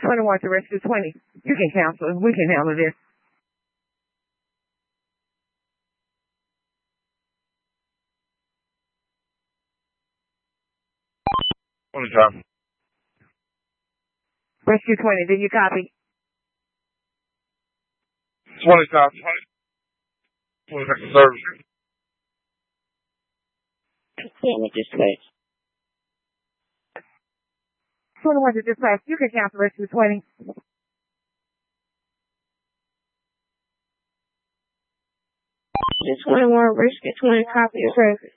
21 to rescue 20. You can cancel. We can handle this. Time. Rescue 20, did you copy? 20 times. 20 seconds service. Damage dispatch. 21 to dispatch. You can cancel rescue 20. The 21 rescue 20 copy of service.